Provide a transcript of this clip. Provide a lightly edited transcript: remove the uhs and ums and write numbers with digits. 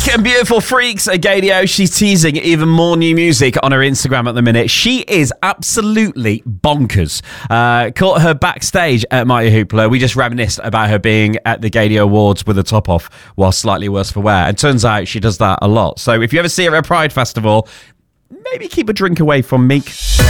And beautiful freaks, Gadio. She's teasing even more new music on her Instagram at the minute. She is absolutely bonkers. Caught her backstage at Mighty Hoopla. We just reminisced about her being at the Gadio Awards with a top off while slightly worse for wear. And turns out she does that a lot. So if you ever see her at Pride Festival, maybe keep a drink away from Meek.